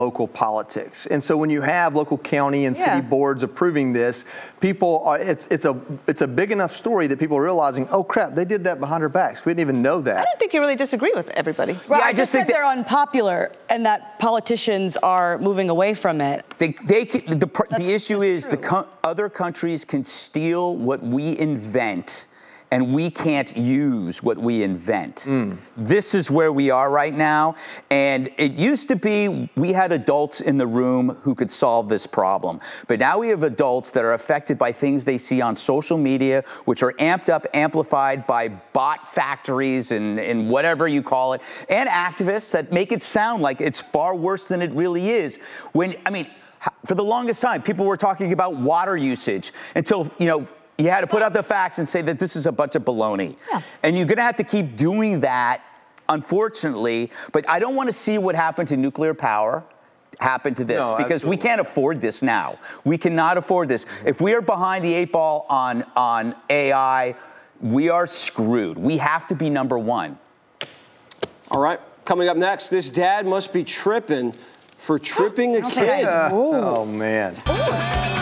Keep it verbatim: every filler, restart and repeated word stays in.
local politics. And so when you have local county and city Yeah. boards approving this, people are, it's it's a it's a big enough story that people are realizing, oh crap, they did that behind our backs. We didn't even know that. I don't think you really disagree with everybody. Right, Yeah, I I just just said think they're unpopular and that politicians are moving away from it. They, they can, the, pr- That's- the issue that's is the true. co- other countries can steal what we invent, and we can't use what we invent. This is where we are right now. And it used to be we had adults in the room who could solve this problem. But now we have adults that are affected by things they see on social media, which are amped up, amplified by bot factories and, and whatever you call it, and activists that make it sound like it's far worse than it really is. When, I mean, h- for the longest time, people were talking about water usage until, you know, you had to put out the facts and say that this is a bunch of baloney. Yeah. And you're going to have to keep doing that, unfortunately. But I don't want to see what happened to nuclear power happen to this, No, because we absolutely. can't afford this now. We cannot afford this. If we are behind the eight ball on, on A I, we are screwed. We have to be number one. All right, coming up next, this dad must be tripping for tripping a don't think I- kid. Oh man.